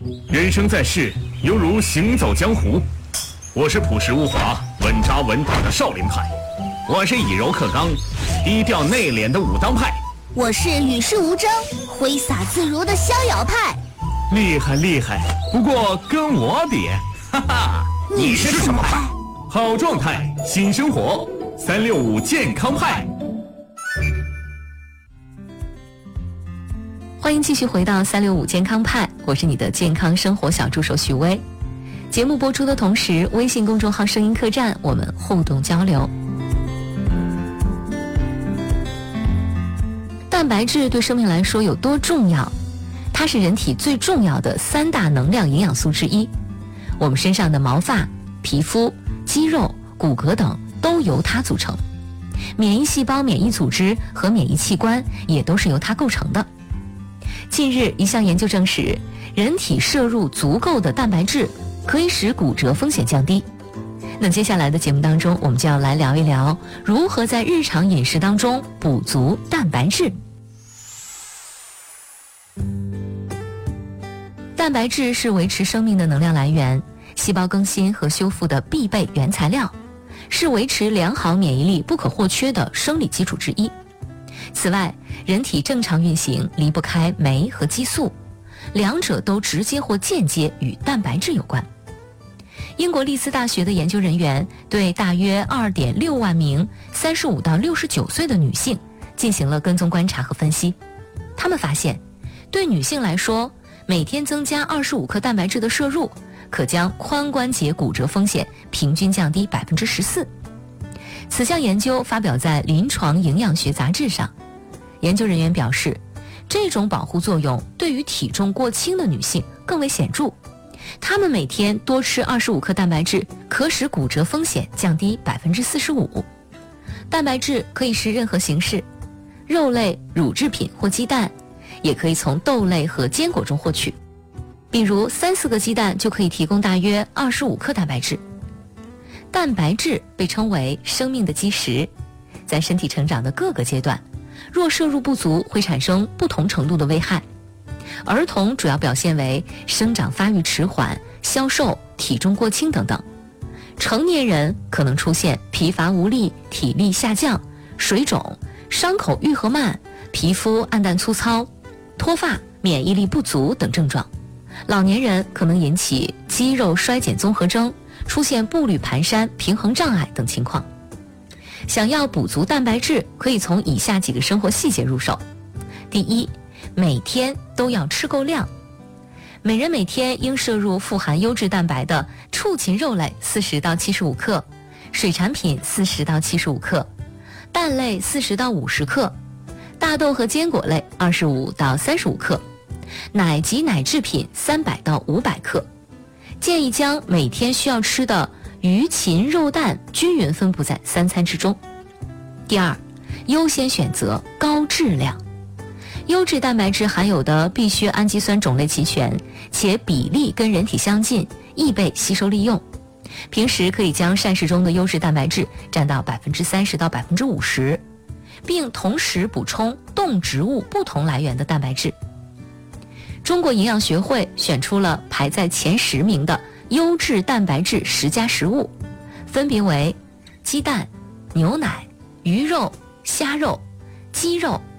人生在世，犹如行走江湖。我是朴实无华、稳扎稳打的少林派，我是以柔克刚、低调内敛的武当派， 我是与世无争、挥洒自如的逍遥派。 厉害厉害，不过跟我比，哈哈， 你是什么派？ 好状态，新生活，365健康派。 欢迎继续回到365健康派，我是你的健康生活小助手许薇。节目播出的同时，微信公众号声音客栈我们互动交流。蛋白质对生命来说有多重要？它是人体最重要的3大能量营养素之一。我们身上的毛发、皮肤、肌肉、骨骼等都由它组成，免疫细胞、免疫组织和免疫器官也都是由它构成的。近日，一项研究证实，人体摄入足够的蛋白质可以使骨折风险降低。那接下来的节目当中，我们就要来聊一聊如何在日常饮食当中补足蛋白质。蛋白质是维持生命的能量来源，细胞更新和修复的必备原材料，是维持良好免疫力不可或缺的生理基础之一。此外，人体正常运行离不开酶和激素，两者都直接或间接与蛋白质有关。英国利兹大学的研究人员对大约2.6万名35到69岁的女性进行了跟踪观察和分析。他们发现，对女性来说，每天增加25克蛋白质的摄入，可将髋关节骨折风险平均降低14%。此项研究发表在《临床营养学杂志》上。研究人员表示，这种保护作用对于体重过轻的女性更为显著。她们每天多吃25克蛋白质，可使骨折风险降低45%。蛋白质可以是任何形式，肉类、乳制品或鸡蛋，也可以从豆类和坚果中获取。比如3-4个鸡蛋就可以提供大约25克蛋白质。蛋白质被称为生命的基石，在身体成长的各个阶段，若摄入不足会产生不同程度的危害。儿童主要表现为生长发育迟缓、消瘦、体重过轻等等。成年人可能出现疲乏无力、体力下降、水肿、伤口愈合慢、皮肤暗淡粗糙、脱发、免疫力不足等症状。老年人可能引起肌肉衰减综合征，出现步履蹒跚、平衡障碍等情况。想要补足蛋白质，可以从以下几个生活细节入手。第一，每天都要吃够量。每人每天应摄入富含优质蛋白的畜禽肉类40到75克，水产品40到75克，蛋类40到50克，大豆和坚果类25到35克，奶及奶制品300到500克。建议将每天需要吃的鱼、禽、肉、蛋均匀分布在3餐之中。第二，优先选择高质量。优质蛋白质含有的必需氨基酸种类齐全，且比例跟人体相近，易被吸收利用。平时可以将膳食中的优质蛋白质占到30%到50%，并同时补充动植物不同来源的蛋白质。中国营养学会选出了排在前10名的优质蛋白质10佳食物，分别为鸡蛋、牛奶、鱼肉、虾肉、鸡肉、